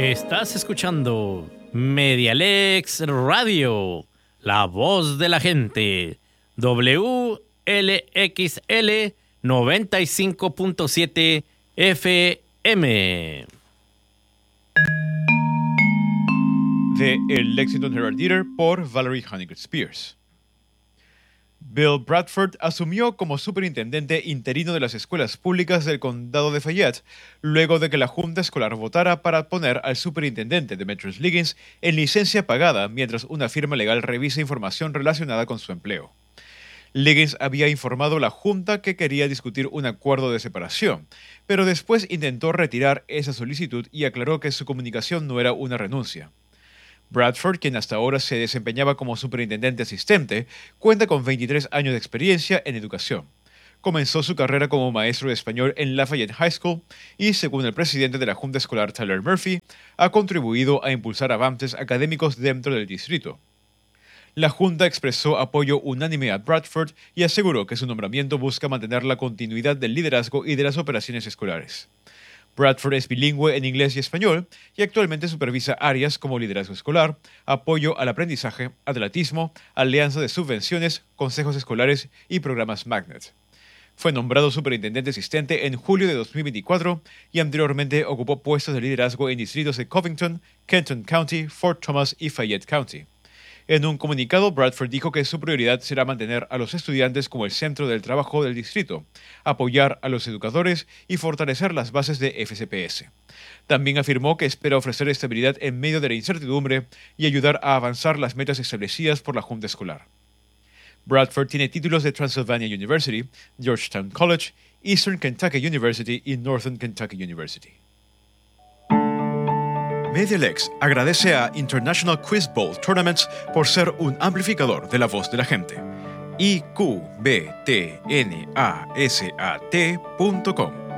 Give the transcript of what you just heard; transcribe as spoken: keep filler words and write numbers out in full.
Estás escuchando Medialex Radio, la voz de la gente, W L X L noventa y cinco punto siete F M. De El Lexington Herald-Leader por Valerie Honeycutt Spears. Bill Bradford asumió como superintendente interino de las escuelas públicas del condado de Fayette, luego de que la Junta Escolar votara para poner al superintendente Demetrius Liggins en licencia pagada mientras una firma legal revisa información relacionada con su empleo. Liggins había informado a la Junta que quería discutir un acuerdo de separación, pero después intentó retirar esa solicitud y aclaró que su comunicación no era una renuncia. Bradford, quien hasta ahora se desempeñaba como superintendente asistente, cuenta con veintitrés años de experiencia en educación. Comenzó su carrera como maestro de español en Lafayette High School y, según el presidente de la Junta Escolar Tyler Murphy, ha contribuido a impulsar avances académicos dentro del distrito. La Junta expresó apoyo unánime a Bradford y aseguró que su nombramiento busca mantener la continuidad del liderazgo y de las operaciones escolares. Bradford es bilingüe en inglés y español y actualmente supervisa áreas como liderazgo escolar, apoyo al aprendizaje, atletismo, alianza de subvenciones, consejos escolares y programas Magnet. Fue nombrado superintendente asistente en julio de dos mil veinticuatro y anteriormente ocupó puestos de liderazgo en distritos de Covington, Kenton County, Fort Thomas y Fayette County. En un comunicado, Bradford dijo que su prioridad será mantener a los estudiantes como el centro del trabajo del distrito, apoyar a los educadores y fortalecer las bases de F C P S. También afirmó que espera ofrecer estabilidad en medio de la incertidumbre y ayudar a avanzar las metas establecidas por la Junta Escolar. Bradford tiene títulos de Transylvania University, Georgetown College, Eastern Kentucky University y Northern Kentucky University. Medialex agradece a International Quiz Bowl Tournaments por ser un amplificador de la voz de la gente. I Q B T N A S A T punto com